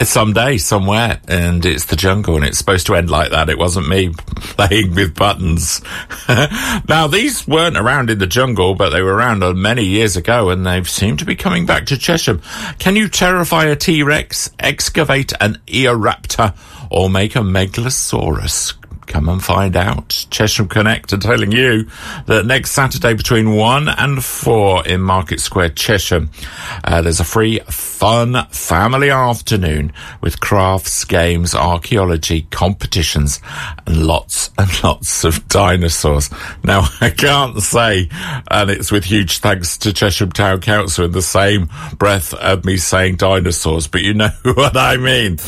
someday, somewhere, and it's the jungle, and it's supposed to end like that. It wasn't me playing with buttons. Now, these weren't around in the jungle, but they were around many years ago, and they seem to be coming back to Chesham. Can you terrify a T-Rex, excavate an Eoraptor, or make a Megalosaurus? Come and find out. Chesham Connect are telling you that next Saturday between 1 and 4 in Market Square, Chesham, there's a free, fun family afternoon with crafts, games, archaeology, competitions, and lots of dinosaurs. Now, I can't say, and it's with huge thanks to Chesham Town Council in the same breath of me saying dinosaurs, but you know what I mean.